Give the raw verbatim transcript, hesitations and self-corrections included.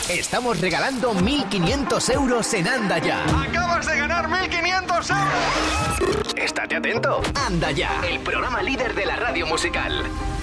Estamos regalando mil quinientos euros en Anda Ya. ¡Acabas de ganar mil quinientos euros! Estate atento. Anda Ya, el programa líder de la radio musical.